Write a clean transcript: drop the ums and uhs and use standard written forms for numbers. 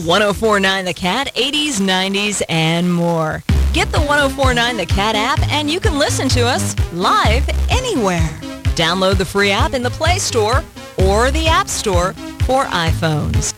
1049 The Cat, 80s, 90s, and more. Get the 1049 The Cat app and you can listen to us live anywhere. Download the free app in the Play Store or the App Store for iPhones.